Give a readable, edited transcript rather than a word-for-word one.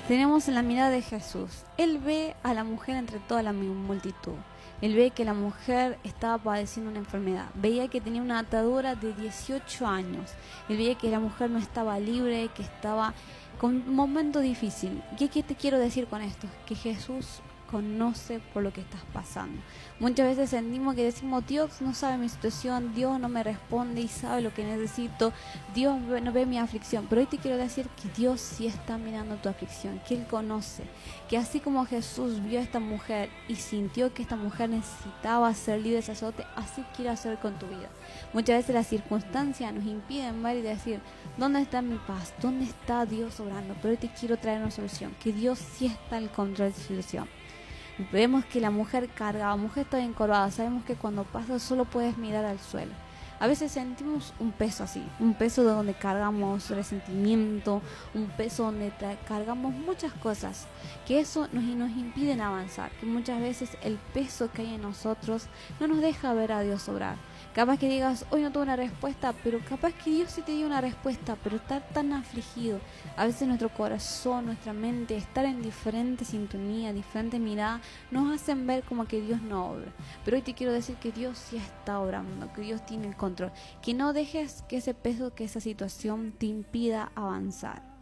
Tenemos en la mirada de Jesús. Él ve a la mujer entre toda la multitud. Él ve que la mujer estaba padeciendo una enfermedad. Veía que tenía una atadura de 18 años. Él veía que la mujer no estaba libre, que estaba con un momento difícil. ¿Qué te quiero decir con esto? Que Jesús conoce por lo que estás pasando. Muchas veces sentimos que decimos, Dios no sabe mi situación, Dios no me responde y sabe lo que necesito, Dios no ve mi aflicción. Pero hoy te quiero decir que Dios sí está mirando tu aflicción, que Él conoce, que así como Jesús vio a esta mujer y sintió que esta mujer necesitaba ser libre de ese azote, así quiere hacer con tu vida. Muchas veces las circunstancias nos impiden ver y decir, ¿dónde está mi paz? ¿Dónde está Dios obrando? Pero hoy te quiero traer una solución, que Dios sí está al control de esa situación. Vemos que la mujer cargaba, la mujer está encorvada. Sabemos que cuando pasa solo puedes mirar al suelo. A veces sentimos un peso así, un peso de donde cargamos resentimiento, un peso donde cargamos muchas cosas, que eso nos impiden avanzar, que muchas veces el peso que hay en nosotros no nos deja ver a Dios obrar. Capaz que digas, hoy no tuve una respuesta, pero capaz que Dios sí te dio una respuesta, pero estar tan afligido. A veces nuestro corazón, nuestra mente, estar en diferente sintonía, diferente mirada, nos hacen ver como que Dios no obra. Pero hoy te quiero decir que Dios sí está obrando, que Dios tiene el control, que no dejes que ese peso, que esa situación te impida avanzar.